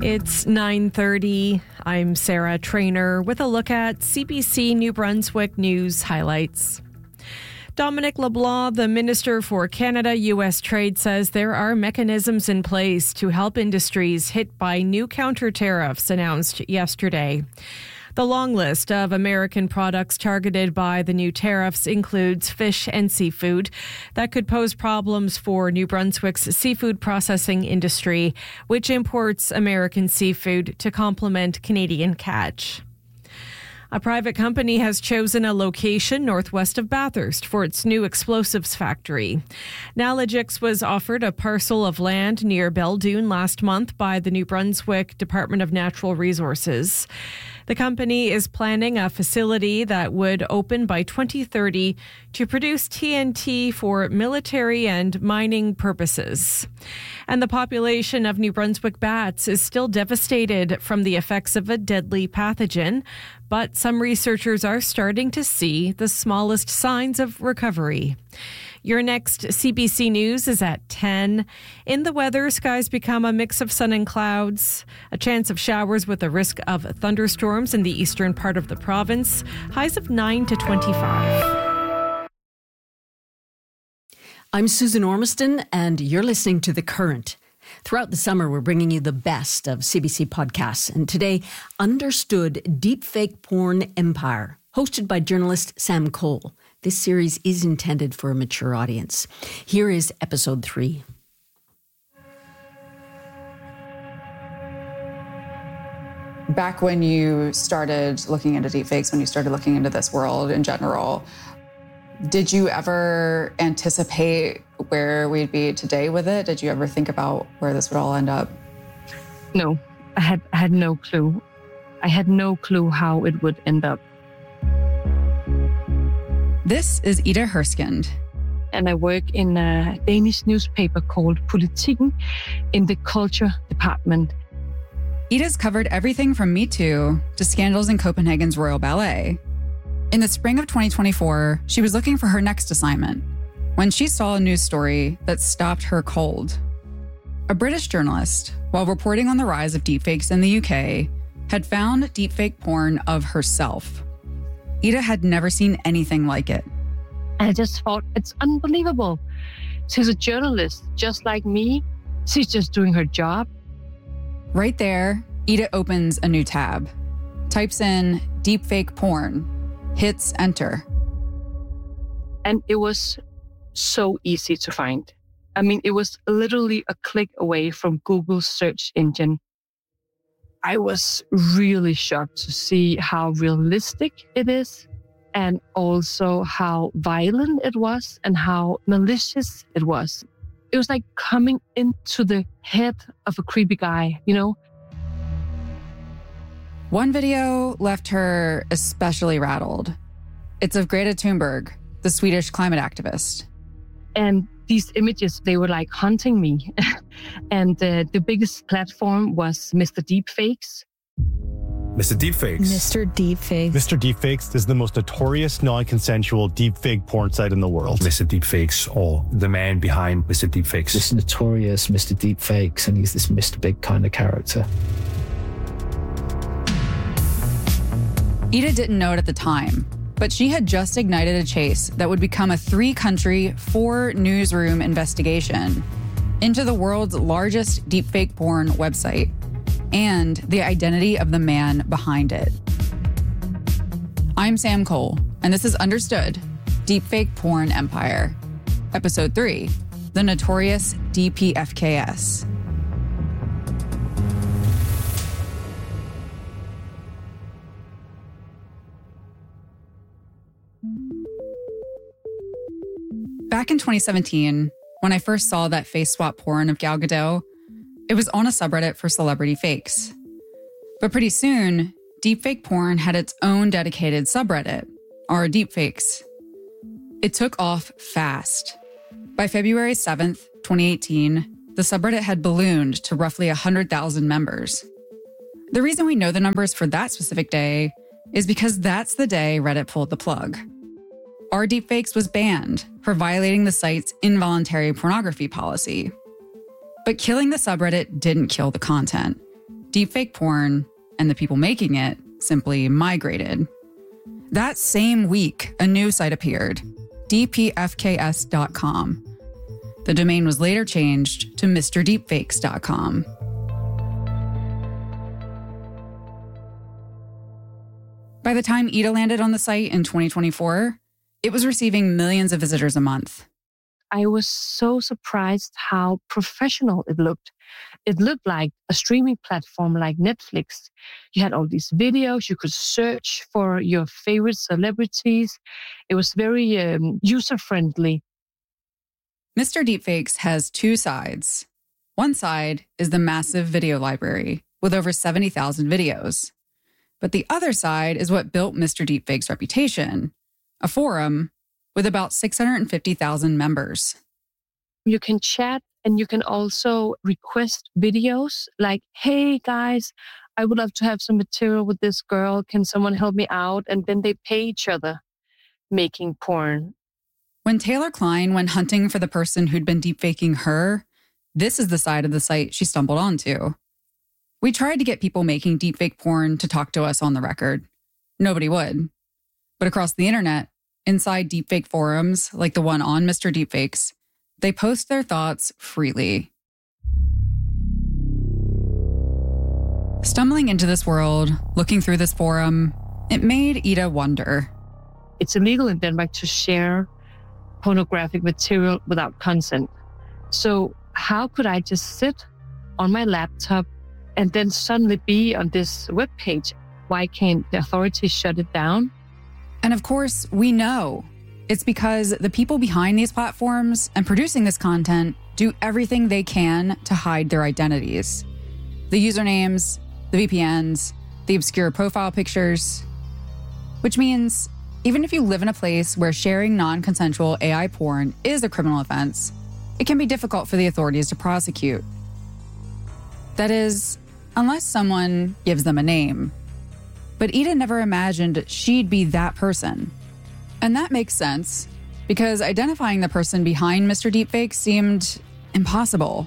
It's 9:30. I'm Sarah Trainer with a look at CBC New Brunswick news highlights. Dominic LeBlanc, the Minister for Canada-U.S. Trade, says there are mechanisms in place to help industries hit by new counter tariffs announced yesterday. The long list of American products targeted by the new tariffs includes fish and seafood that could pose problems for New Brunswick's seafood processing industry, which imports American seafood to complement Canadian catch. A private company has chosen a location northwest of Bathurst for its new explosives factory. Nalogix was offered a parcel of land near Belledune last month by the New Brunswick Department of Natural Resources. The company is planning a facility that would open by 2030 to produce TNT for military and mining purposes. And the population of New Brunswick bats is still devastated from the effects of a deadly pathogen, but some researchers are starting to see the smallest signs of recovery. Your next CBC News is at 10. In the weather, skies become a mix of sun and clouds. A chance of showers with a risk of thunderstorms in the eastern part of the province. Highs of 9 to 25. I'm Susan Ormiston, and you're listening to The Current. Throughout the summer, we're bringing you the best of CBC podcasts. And today, Understood Deepfake Porn Empire, hosted by journalist Sam Cole. This series is intended for a mature audience. Here is episode 3. Back when you started looking into deepfakes, when you started looking into this world in general, did you ever anticipate where we'd be today with it? Did you ever think about where this would all end up? No, I had no clue. I had no clue how it would end up. This is Ida Herskind. And I work in a Danish newspaper called Politiken in the culture department. Ida's covered everything from Me Too to scandals in Copenhagen's Royal Ballet. In the spring of 2024, she was looking for her next assignment when she saw a news story that stopped her cold. A British journalist, while reporting on the rise of deepfakes in the UK, had found deepfake porn of herself. Ida had never seen anything like it. I just thought, it's unbelievable. She's a journalist, just like me. She's just doing her job. Right there, Ida opens a new tab, types in deepfake porn, hits enter. And it was so easy to find. I mean, it was literally a click away from Google's search engine. I was really shocked to see how realistic it is, and also how violent it was and how malicious it was. It was like coming into the head of a creepy guy, you know? One video left her especially rattled. It's of Greta Thunberg, the Swedish climate activist. And these images, they were like haunting me. And the biggest platform was Mr. Deepfakes. Mr. Deepfakes. Mr. Deepfakes. Mr. Deepfakes is the most notorious non-consensual deepfake porn site in the world. Mr. Deepfakes, or the man behind Mr. Deepfakes. This notorious Mr. Deepfakes, and he's this Mr. Big kind of character. Ida didn't know it at the time, but she had just ignited a chase that would become a 3-country, 4-newsroom investigation into the world's largest deepfake porn website and the identity of the man behind it. I'm Sam Cole, and this is Understood, Deepfake Porn Empire, Episode 3, The Notorious DPFKS. Back in 2017, when I first saw that face swap porn of Gal Gadot, it was on a subreddit for celebrity fakes. But pretty soon, deepfake porn had its own dedicated subreddit, r deepfakes. It took off fast. By February 7th, 2018, the subreddit had ballooned to roughly 100,000 members. The reason we know the numbers for that specific day is because that's the day Reddit pulled the plug. r deepfakes was banned for violating the site's involuntary pornography policy. But killing the subreddit didn't kill the content. deepfake porn and the people making it simply migrated. That same week, a new site appeared, dpfks.com. The domain was later changed to mrdeepfakes.com. By the time Ida landed on the site in 2024, it was receiving millions of visitors a month. I was so surprised how professional it looked. It looked like a streaming platform like Netflix. You had all these videos. You could search for your favorite celebrities. It was very user-friendly. Mr. Deepfakes has two sides. One side is the massive video library with over 70,000 videos. But the other side is what built Mr. Deepfake's reputation, a forum with about 650,000 members. You can chat and you can also request videos like, hey guys, I would love to have some material with this girl. Can someone help me out? And then they pay each other making porn. When Taylor Klein went hunting for the person who'd been deepfaking her, this is the side of the site she stumbled onto. We tried to get people making deepfake porn to talk to us on the record. Nobody would. But across the internet, inside deepfake forums like the one on Mr. Deepfakes, they post their thoughts freely. Stumbling into this world, looking through this forum, it made Ida wonder. It's illegal in Denmark to share pornographic material without consent. So how could I just sit on my laptop and then suddenly be on this webpage? Why can't the authorities shut it down? And of course, we know. It's because the people behind these platforms and producing this content do everything they can to hide their identities. The usernames, the VPNs, the obscure profile pictures. Which means, even if you live in a place where sharing non-consensual AI porn is a criminal offense, it can be difficult for the authorities to prosecute. That is, unless someone gives them a name. But Ida never imagined she'd be that person. And that makes sense, because identifying the person behind Mr. Deepfake seemed impossible.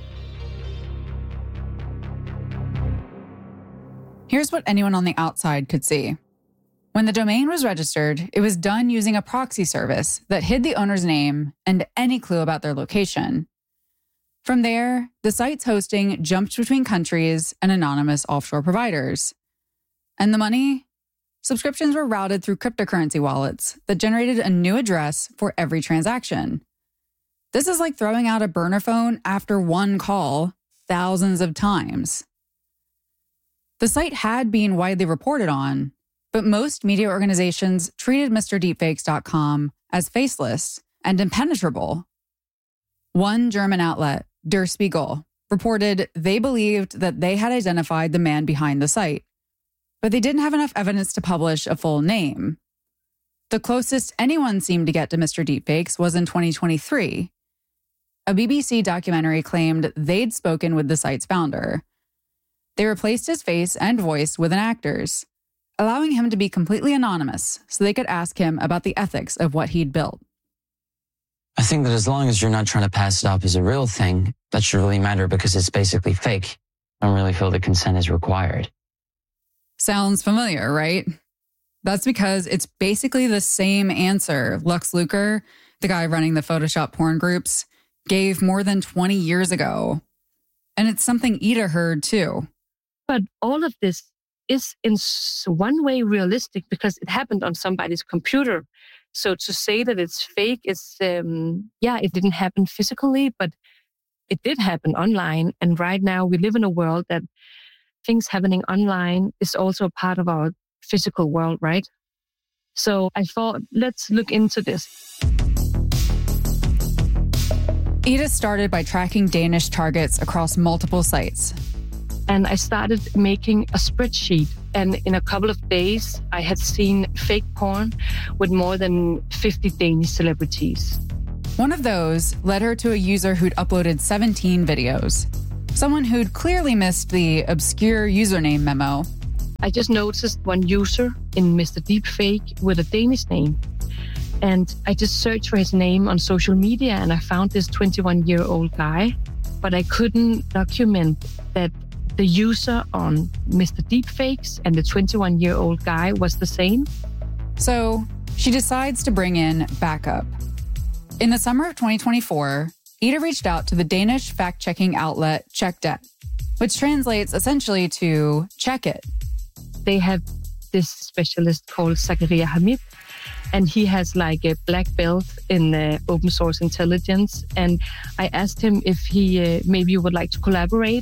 Here's what anyone on the outside could see. When the domain was registered, it was done using a proxy service that hid the owner's name and any clue about their location. From there, the site's hosting jumped between countries and anonymous offshore providers. And the money? Subscriptions were routed through cryptocurrency wallets that generated a new address for every transaction. This is like throwing out a burner phone after one call thousands of times. The site had been widely reported on, but most media organizations treated MrDeepfakes.com as faceless and impenetrable. One German outlet, Der Spiegel, reported they believed that they had identified the man behind the site, but they didn't have enough evidence to publish a full name. The closest anyone seemed to get to Mr. Deepfakes was in 2023. A BBC documentary claimed they'd spoken with the site's founder. They replaced his face and voice with an actor's, allowing him to be completely anonymous so they could ask him about the ethics of what he'd built. I think that as long as you're not trying to pass it off as a real thing, that should really matter because it's basically fake. I don't really feel that consent is required. Sounds familiar, right? That's because it's basically the same answer Lux Luker, the guy running the Photoshop porn groups, gave more than 20 years ago. And it's something Ida heard too. But all of this is in one way realistic because it happened on somebody's computer. So to say that it's fake is, it didn't happen physically, but it did happen online. And right now we live in a world that things happening online is also a part of our physical world, right? So I thought, let's look into this. Ida started by tracking Danish targets across multiple sites. And I started making a spreadsheet. And in a couple of days, I had seen fake porn with more than 50 Danish celebrities. One of those led her to a user who'd uploaded 17 videos. Someone who'd clearly missed the obscure username memo. I just noticed one user in Mr. Deepfake with a Danish name. And I just searched for his name on social media and I found this 21-year-old guy. But I couldn't document that the user on Mr. Deepfakes and the 21-year-old guy was the same. So she decides to bring in backup. In the summer of 2024, Ida reached out to the Danish fact-checking outlet CheckDet, which translates essentially to check it. They have this specialist called Zakaria Hamid, and he has like a black belt in open source intelligence. And I asked him if he maybe would like to collaborate.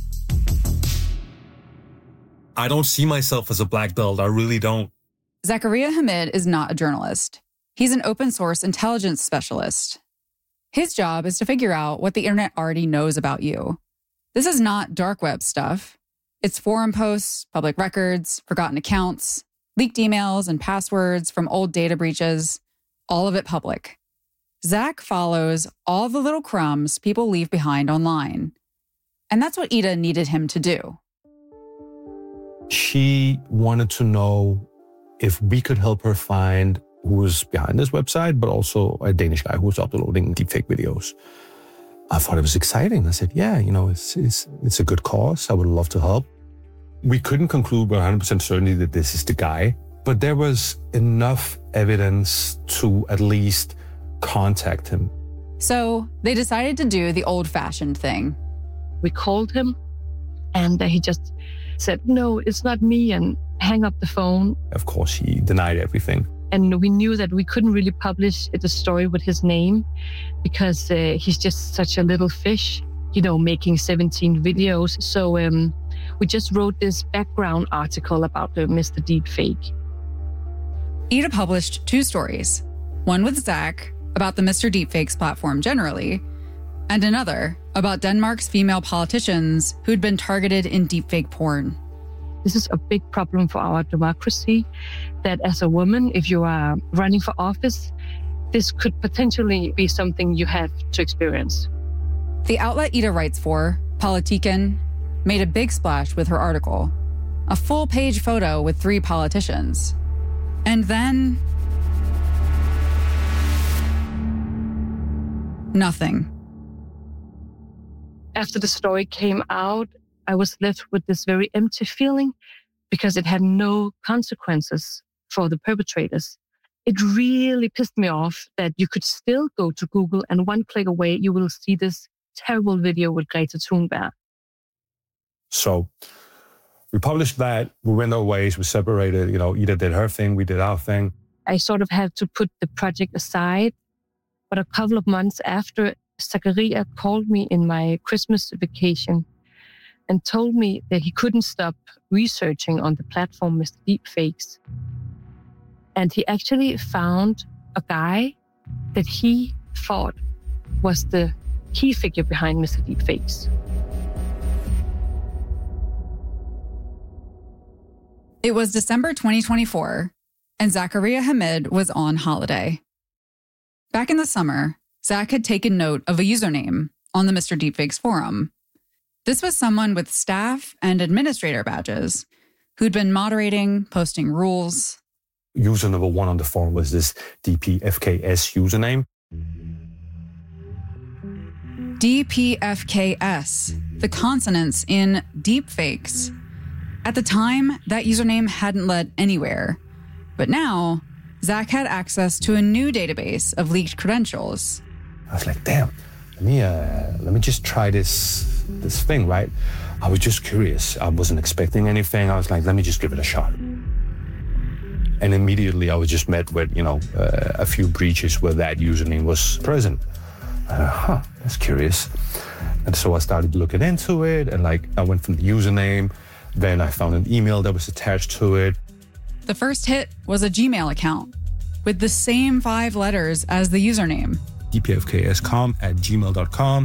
I don't see myself as a black belt. I really don't. Zakaria Hamid is not a journalist. He's an open source intelligence specialist. His job is to figure out what the internet already knows about you. This is not dark web stuff. It's forum posts, public records, forgotten accounts, leaked emails and passwords from old data breaches, all of it public. Zach follows all the little crumbs people leave behind online. And that's what Ida needed him to do. She wanted to know if we could help her find who was behind this website, but also a Danish guy who was uploading deepfake videos. I thought it was exciting. I said, yeah, it's a good cause. I would love to help. We couldn't conclude with 100% certainty that this is the guy, but there was enough evidence to at least contact him. So they decided to do the old-fashioned thing. We called him, and he just said, no, it's not me, and hang up the phone. Of course, he denied everything. And we knew that we couldn't really publish the story with his name because he's just such a little fish, making 17 videos. So we just wrote this background article about Mr. Deepfake. Ida published 2 stories, one with Zach about the Mr. Deepfakes platform generally, and another about Denmark's female politicians who'd been targeted in deepfake porn. This is a big problem for our democracy, that as a woman, if you are running for office, this could potentially be something you have to experience. The outlet Ida writes for, Politiken, made a big splash with her article. A full-page photo with 3 politicians. And then... nothing. After the story came out, I was left with this very empty feeling because it had no consequences for the perpetrators. It really pissed me off that you could still go to Google and one click away, you will see this terrible video with Greta Thunberg. So we published that. We went our ways. We separated. Ida did her thing. We did our thing. I sort of had to put the project aside. But a couple of months after, Zakaria called me in my Christmas vacation and told me that he couldn't stop researching on the platform Mr. Deepfakes. And he actually found a guy that he thought was the key figure behind Mr. Deepfakes. It was December 2024, and Zakaria Hamid was on holiday. Back in the summer, Zach had taken note of a username on the Mr. Deepfakes forum. This was someone with staff and administrator badges who'd been moderating, posting rules. User number 1 on the forum was this DPFKS username. DPFKS, the consonants in deepfakes. At the time, that username hadn't led anywhere. But now, Zach had access to a new database of leaked credentials. I was like, damn, let me just try this thing, right? I was just curious. I wasn't expecting anything. I was like, let me just give it a shot. And immediately I was just met with, a few breaches where that username was present. That's curious. And so I started looking into it, and I went from the username, then I found an email that was attached to it. The first hit was a Gmail account with the same 5 letters as the username. dpfkscom@gmail.com.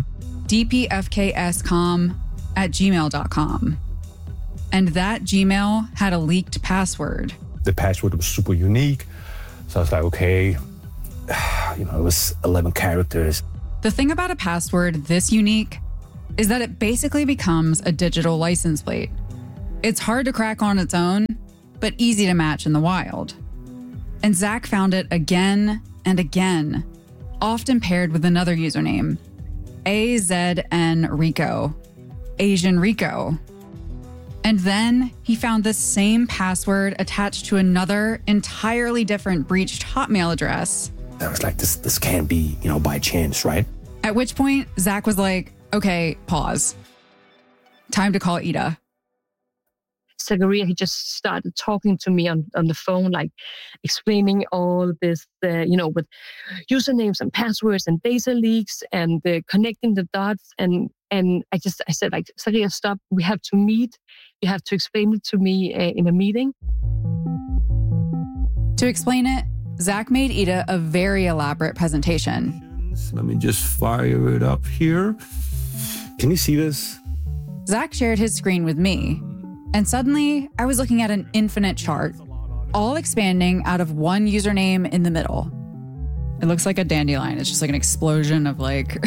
dpfkscom@gmail.com. And that Gmail had a leaked password. The password was super unique. So I was like, okay, it was 11 characters. The thing about a password this unique is that it basically becomes a digital license plate. It's hard to crack on its own, but easy to match in the wild. And Zach found it again and again, often paired with another username, AZN Rico, Asian Rico. And then he found the same password attached to another entirely different breached Hotmail address. I was like, this can't be, by chance, right? At which point, Zach was like, okay, pause. Time to call Ida. Zachariah, he just started talking to me on the phone, like explaining all this, with usernames and passwords and data leaks and connecting the dots. And I said, like, Zachariah, stop. We have to meet. You have to explain it to me in a meeting. To explain it, Zach made Ida a very elaborate presentation. Let me just fire it up here. Can you see this? Zach shared his screen with me. And suddenly, I was looking at an infinite chart, all expanding out of one username in the middle. It looks like a dandelion. It's just like an explosion of like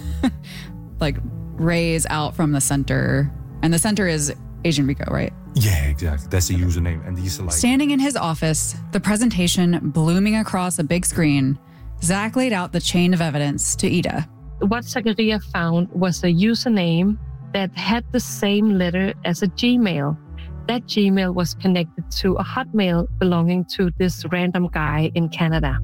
rays out from the center. And the center is Agent Rico, right? Yeah, exactly. That's the username. And these are like... Standing in his office, the presentation blooming across a big screen, Zach laid out the chain of evidence to Ida. What Zachariah found was a username that had the same letter as a Gmail. That Gmail was connected to a Hotmail belonging to this random guy in Canada.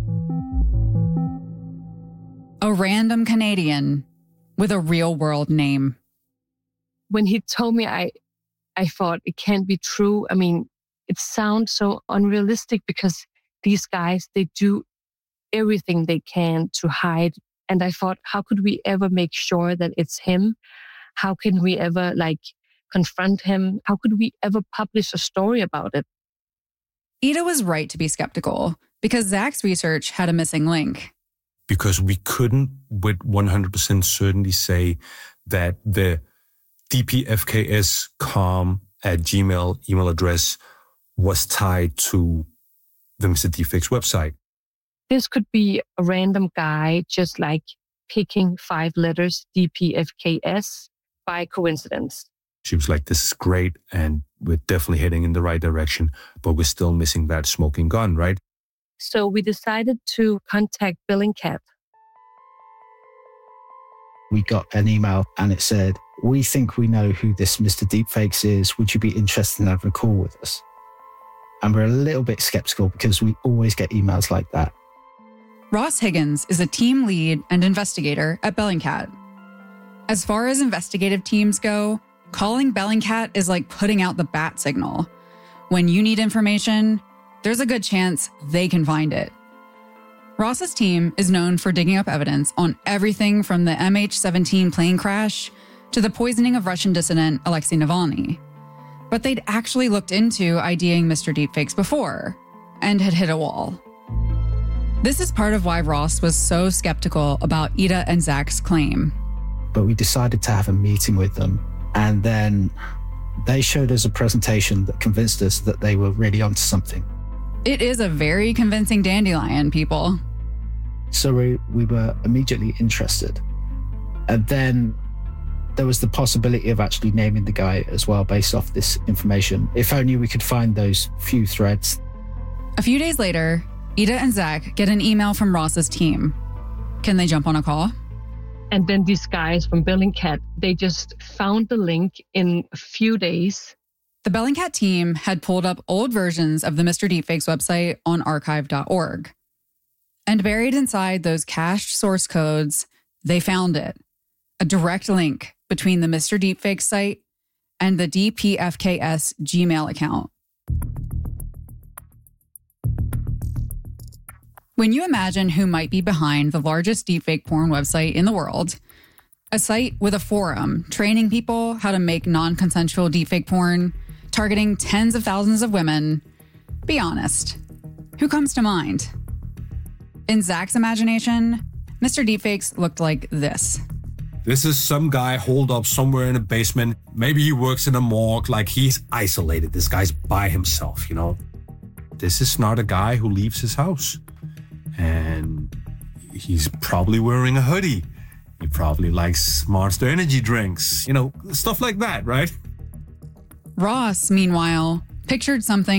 A random Canadian with a real world name. When he told me, I thought it can't be true. I mean, it sounds so unrealistic because these guys, they do everything they can to hide. And I thought, how could we ever make sure that it's him? How can we ever confront him? How could we ever publish a story about it? Ida was right to be skeptical because Zach's research had a missing link. Because we couldn't with 100% certainty say that the dpfks.com@gmail email address was tied to the Mr. Deepfakes website. This could be a random guy just picking 5 letters, DPFKS, by coincidence. She was like, this is great, and we're definitely heading in the right direction, but we're still missing that smoking gun, right? So we decided to contact Bellingcat. We got an email and it said, we think we know who this Mr. Deepfakes is. Would you be interested in having a call with us? And we're a little bit skeptical because we always get emails like that. Ross Higgins is a team lead and investigator at Bellingcat. As far as investigative teams go, calling Bellingcat is like putting out the bat signal. When you need information, there's a good chance they can find it. Ross's team is known for digging up evidence on everything from the MH17 plane crash to the poisoning of Russian dissident Alexei Navalny. But they'd actually looked into IDing Mr. Deepfakes before and had hit a wall. This is part of why Ross was so skeptical about Ida and Zach's claim. But we decided to have a meeting with them, and then they showed us a presentation that convinced us that they were really onto something. It is a very convincing dandelion, people. So we were immediately interested. And then there was the possibility of actually naming the guy as well based off this information. If only we could find those few threads. A few days later, Ida and Zach get an email from Ross's team. Can they jump on a call? And then these guys from Bellingcat, they just found the link in a few days. The Bellingcat team had pulled up old versions of the Mr. Deepfakes website on archive.org. And buried inside those cached source codes, they found it. A direct link between the Mr. Deepfakes site and the DPFKS Gmail account. When you imagine who might be behind the largest deepfake porn website in the world, a site with a forum training people how to make non-consensual deepfake porn, targeting tens of thousands of women, be honest, who comes to mind? In Zach's imagination, Mr. Deepfakes looked like this. This is some guy holed up somewhere in a basement. Maybe he works in a morgue, like he's isolated. This guy's by himself, This is not a guy who leaves his house. And he's probably wearing a hoodie. He probably likes Monster Energy drinks, stuff like that, right? Ross, meanwhile, pictured something